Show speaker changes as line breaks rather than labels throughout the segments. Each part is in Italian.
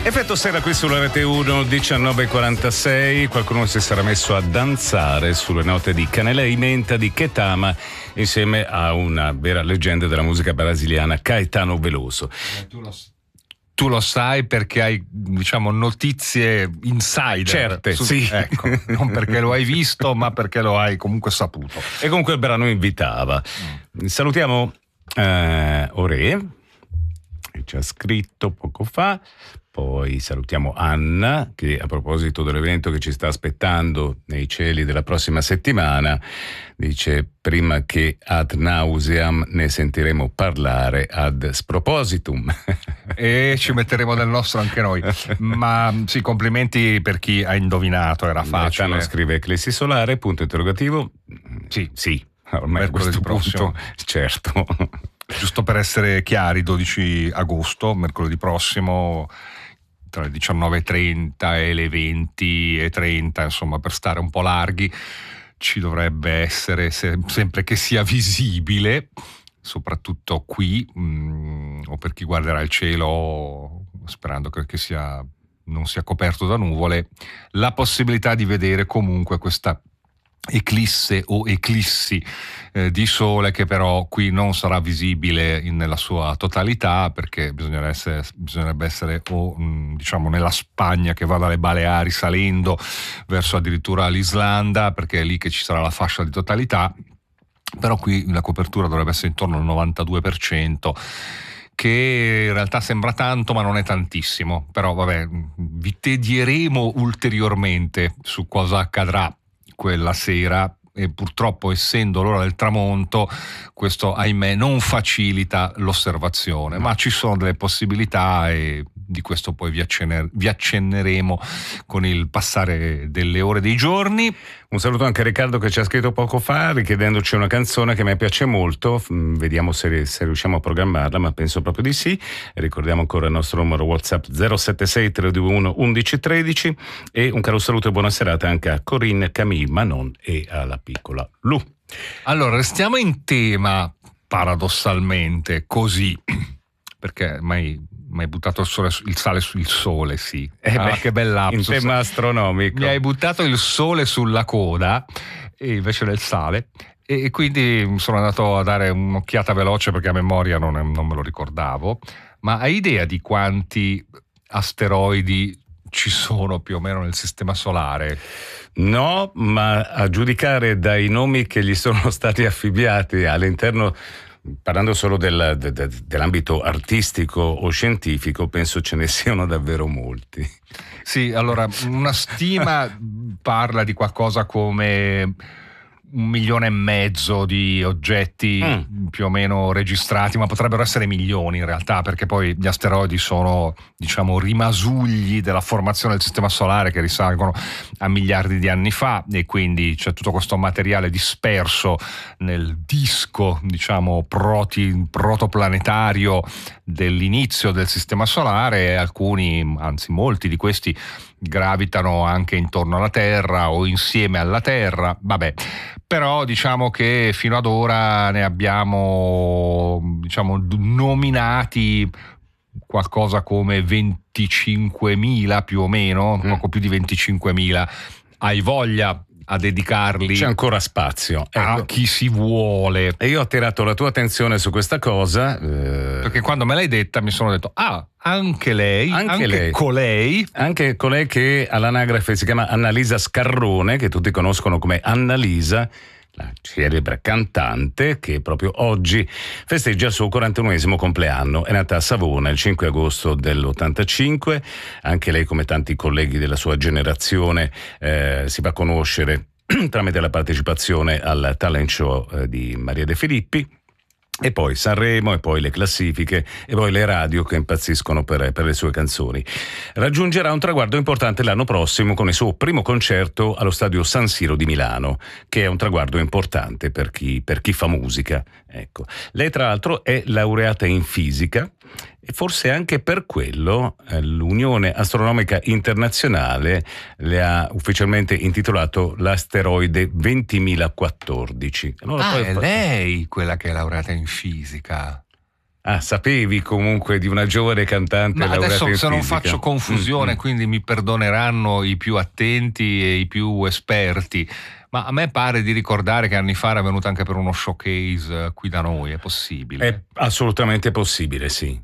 Effetto sera qui sulla Rete 1, 19:46. Qualcuno si sarà messo a danzare sulle note di Canela e Menta di Ketama insieme a una vera leggenda della musica brasiliana, Caetano Veloso.
Tu lo sai perché hai, diciamo, notizie insider.
Certe, sì.
Ecco, non perché lo hai visto, ma perché lo hai comunque saputo.
E comunque il brano invitava. Salutiamo Ore, che ci ha scritto poco fa. Poi salutiamo Anna, che a proposito dell'evento che ci sta aspettando nei cieli della prossima settimana, dice: prima che ad nauseam ne sentiremo parlare ad spropositum.
E ci metteremo del nostro anche noi. Ma sì, complimenti per chi ha indovinato, era facile.
Gaetano scrive Eclissi Solare, punto interrogativo. Sì, ormai a questo punto, certo.
Giusto per essere chiari, 12 agosto, mercoledì prossimo, tra le 19:30 e le 20:30, insomma, per stare un po' larghi, ci dovrebbe essere, sempre che sia visibile, soprattutto qui, o per chi guarderà il cielo sperando che non sia coperto da nuvole, la possibilità di vedere comunque questa eclisse o eclissi di sole, che però qui non sarà visibile nella sua totalità, perché bisognerebbe essere o diciamo nella Spagna, che va dalle Baleari salendo verso addirittura l'Islanda, perché è lì che ci sarà la fascia di totalità. Però qui la copertura dovrebbe essere intorno al 92%, che in realtà sembra tanto ma non è tantissimo. Però vabbè, vi tedieremo ulteriormente su cosa accadrà quella sera, e purtroppo, essendo l'ora del tramonto, questo ahimè non facilita l'osservazione, ma ci sono delle possibilità, e di questo poi vi accenneremo con il passare delle ore dei giorni.
Un saluto anche a Riccardo, che ci ha scritto poco fa richiedendoci una canzone che a me piace molto. Vediamo se riusciamo a programmarla, ma penso proprio di sì. Ricordiamo ancora il nostro numero WhatsApp 076 321 1113, e un caro saluto e buona serata anche a Corinne, Camille, Manon e alla piccola Lu.
Allora, restiamo in tema, paradossalmente, così, perché mai buttato il sole, sì. Che bel lapsus.
In tema astronomico.
Mi hai buttato il sole sulla coda e invece del sale, e quindi sono andato a dare un'occhiata veloce, perché a memoria non me lo ricordavo. Ma hai idea di quanti asteroidi ci sono più o meno nel sistema solare?
No, ma a giudicare dai nomi che gli sono stati affibbiati all'interno, parlando solo dell'ambito artistico o scientifico, penso ce ne siano davvero molti.
Sì, allora, una stima parla di qualcosa come 1,5 milioni di oggetti più o meno registrati, ma potrebbero essere milioni in realtà, perché poi gli asteroidi sono, diciamo, rimasugli della formazione del sistema solare che risalgono a miliardi di anni fa, e quindi c'è tutto questo materiale disperso nel disco, diciamo, protoplanetario dell'inizio del sistema solare, e alcuni, anzi molti di questi, gravitano anche intorno alla Terra o insieme alla Terra. Vabbè, però diciamo che fino ad ora ne abbiamo, diciamo, nominati qualcosa come 25.000 più o meno, poco più di 25.000. Hai voglia a dedicarli?
C'è ancora spazio,
a chi si vuole.
E io ho attirato la tua attenzione su questa cosa
perché quando me l'hai detta mi sono detto: anche lei, anche colei,
che all'anagrafe si chiama Annalisa Scarrone, che tutti conoscono come Annalisa, la celebre cantante, che proprio oggi festeggia il suo 41esimo compleanno. È nata a Savona il 5 agosto dell'85. Anche lei, come tanti colleghi della sua generazione, si fa conoscere tramite la partecipazione al talent show di Maria De Filippi, e poi Sanremo, e poi le classifiche, e poi le radio che impazziscono per le sue canzoni. Raggiungerà un traguardo importante l'anno prossimo con il suo primo concerto allo stadio San Siro di Milano, che è un traguardo importante per chi fa musica. Ecco. Lei tra l'altro è laureata in fisica, e forse anche per quello l'Unione Astronomica Internazionale le ha ufficialmente intitolato l'asteroide 20.014.
Allora, è lei quella che è laureata in fisica?
sapevi comunque di una giovane cantante laureata
adesso
in
se non
fisica.
faccio confusione, quindi mi perdoneranno i più attenti e i più esperti, ma a me pare di ricordare che anni fa era venuta anche per uno showcase qui da noi, è possibile?
È assolutamente possibile, sì.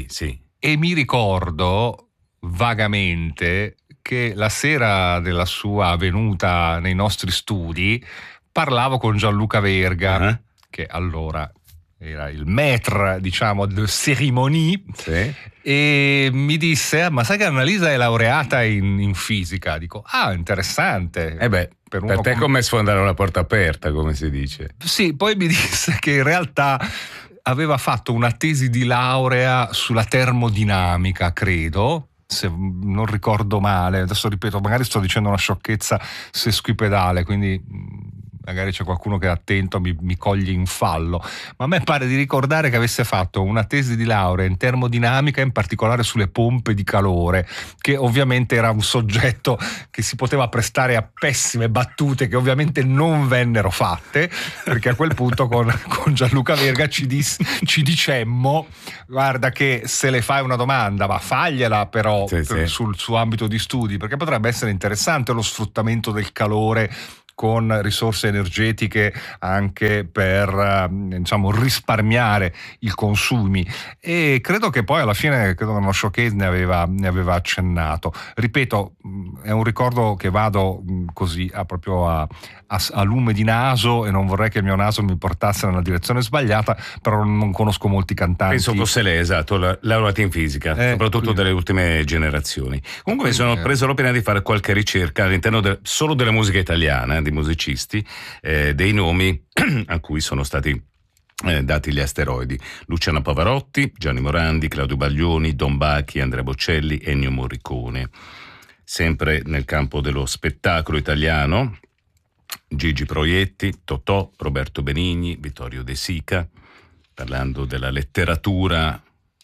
E mi ricordo vagamente che la sera della sua venuta nei nostri studi parlavo con Gianluca Verga, che allora era il maître, diciamo, de cérémonie,
Sì.
e mi disse: ma sai che Annalisa è laureata in fisica? Dico: interessante.
Per te come sfondare una porta aperta, come si dice.
Sì, poi mi disse che in realtà aveva fatto una tesi di laurea sulla termodinamica, credo, se non ricordo male. Adesso ripeto, magari sto dicendo una sciocchezza sesquipedale, quindi magari c'è qualcuno che è attento, mi coglie in fallo, ma a me pare di ricordare che avesse fatto una tesi di laurea in termodinamica, in particolare sulle pompe di calore, che ovviamente era un soggetto che si poteva prestare a pessime battute che ovviamente non vennero fatte, perché a quel punto con Gianluca Verga ci dicemmo: guarda che se le fai una domanda, ma fagliela però sul suo ambito di studi, perché potrebbe essere interessante lo sfruttamento del calore con risorse energetiche anche per risparmiare i consumi, e credo che poi alla fine nello showcase ne aveva accennato. Ripeto, è un ricordo che vado così proprio a lume di naso, e non vorrei che il mio naso mi portasse nella direzione sbagliata, però non conosco molti cantanti.
Penso fosse lei, esatto, laureata in fisica, soprattutto delle ultime generazioni. Comunque mi sono preso l'opera di fare qualche ricerca all'interno solo della musica italiana, di musicisti, dei nomi a cui sono stati dati gli asteroidi: Luciano Pavarotti, Gianni Morandi, Claudio Baglioni, Don Bacchi, Andrea Bocelli, Ennio Morricone. Sempre nel campo dello spettacolo italiano, Gigi Proietti, Totò, Roberto Benigni, Vittorio De Sica. Parlando della letteratura,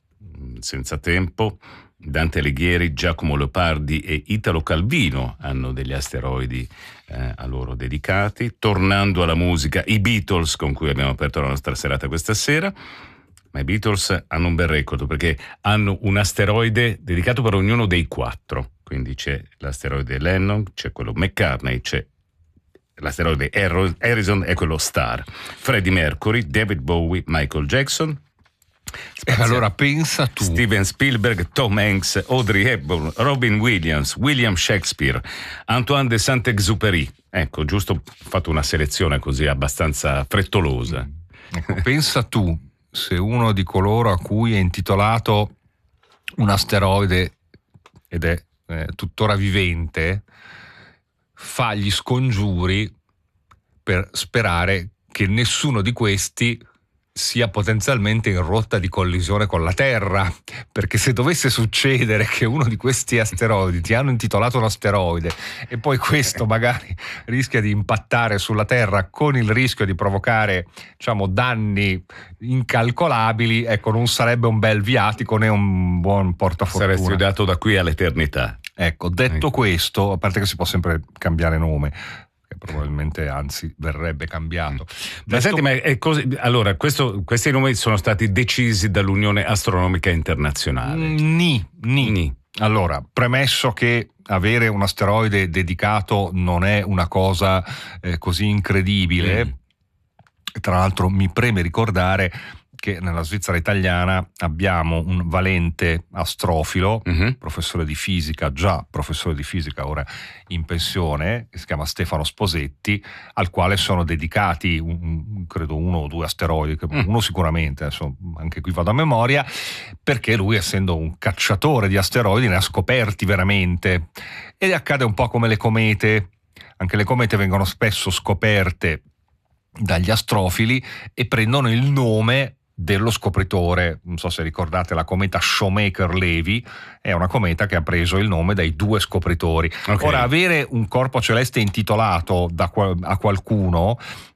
senza tempo, Dante Alighieri, Giacomo Leopardi e Italo Calvino hanno degli asteroidi a loro dedicati. Tornando alla musica, i Beatles, con cui abbiamo aperto la nostra serata questa sera. Ma i Beatles hanno un bel record, perché hanno un asteroide dedicato per ognuno dei 4. Quindi c'è l'asteroide Lennon, c'è quello McCartney, c'è l'asteroide Harrison e quello Starr. Freddie Mercury, David Bowie, Michael Jackson.
E allora pensa tu.
Steven Spielberg, Tom Hanks, Audrey Hepburn, Robin Williams, William Shakespeare, Antoine de Saint-Exupéry. Ecco, giusto, ho fatto una selezione così abbastanza frettolosa.
Ecco, pensa tu se uno di coloro a cui è intitolato un asteroide ed è tuttora vivente fa gli scongiuri per sperare che nessuno di questi sia potenzialmente in rotta di collisione con la Terra, perché se dovesse succedere che uno di questi asteroidi, ti hanno intitolato un asteroide e poi questo magari rischia di impattare sulla Terra con il rischio di provocare, diciamo, danni incalcolabili, ecco, non sarebbe un bel viatico né un buon portafortuna.
Sarei studiato da qui all'eternità.
Ecco, detto questo, a parte che si può sempre cambiare nome, che probabilmente anzi verrebbe cambiato.
Ma senti, ma è così, allora questi nomi sono stati decisi dall'Unione Astronomica Internazionale?
Ni. Allora, premesso che avere un asteroide dedicato non è una cosa così incredibile, tra l'altro mi preme ricordare che nella Svizzera italiana abbiamo un valente astrofilo, professore di fisica, ora in pensione, che si chiama Stefano Sposetti, al quale sono dedicati credo 1 o 2 asteroidi, uno sicuramente, adesso anche qui vado a memoria, perché lui, essendo un cacciatore di asteroidi, ne ha scoperti veramente. Ed accade un po' come le comete. Anche le comete vengono spesso scoperte dagli astrofili e prendono il nome dello scopritore. Non so se ricordate la cometa Shoemaker-Levy, è una cometa che ha preso il nome dai 2 scopritori. Okay. Ora, avere un corpo celeste intitolato a qualcuno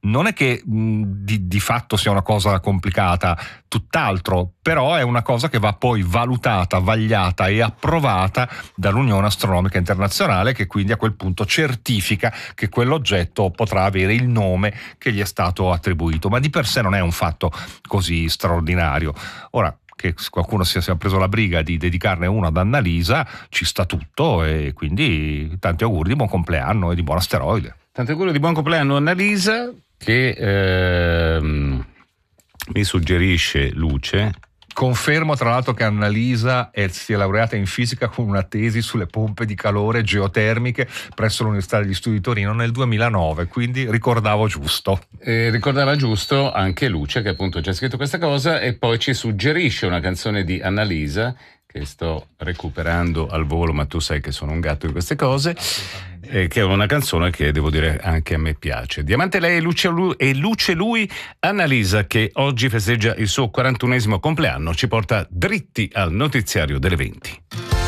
non è che di fatto sia una cosa complicata, tutt'altro, però è una cosa che va poi valutata, vagliata e approvata dall'Unione Astronomica Internazionale, che quindi a quel punto certifica che quell'oggetto potrà avere il nome che gli è stato attribuito, ma di per sé non è un fatto così straordinario. Ora, che qualcuno si sia preso la briga di dedicarne uno ad Annalisa, ci sta tutto, e quindi tanti auguri di buon compleanno e di buon asteroide.
Tanti auguri di buon compleanno Annalisa, che mi suggerisce Luce.
Confermo tra l'altro che Annalisa si è laureata in fisica con una tesi sulle pompe di calore geotermiche presso l'Università degli Studi di Torino nel 2009, quindi ricordavo giusto.
Ricordava giusto anche Luce, che appunto ha già scritto questa cosa, e poi ci suggerisce una canzone di Annalisa che sto recuperando al volo, ma tu sai che sono un gatto di queste cose, che è una canzone che devo dire anche a me piace. Diamante lei e luce lui. Annalisa, che oggi festeggia il suo 41esimo compleanno, ci porta dritti al notiziario delle 20.